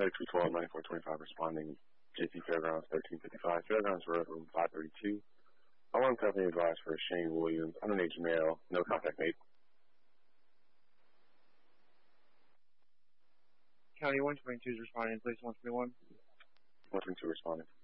Medic 312, 9425 responding. JP Fairgrounds 1355, Fairgrounds Road, room 532. Alarm company advised for Shane Williams, underage male, no contact made. County 122 is responding, place 121. 122 responding.